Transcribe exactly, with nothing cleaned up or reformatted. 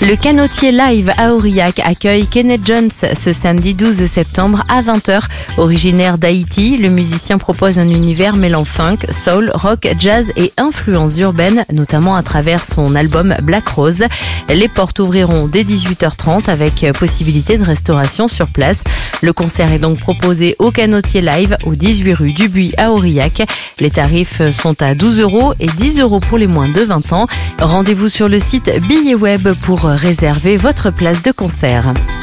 Le Canotier Live à Aurillac accueille Kenneth Jones ce samedi douze septembre à vingt heures. Originaire d'Haïti, le musicien propose un univers mêlant funk, soul, rock, jazz et influences urbaines, notamment à travers son album Black Rose. Les portes ouvriront dès dix-huit heures trente avec possibilité de restauration sur place. Le concert est donc proposé au Canotier Live au dix-huit rue du Buis à Aurillac. Les tarifs sont à douze euros et dix euros pour les moins de vingt ans. Rendez-vous sur le site Billets Web pour réserver votre place de concert.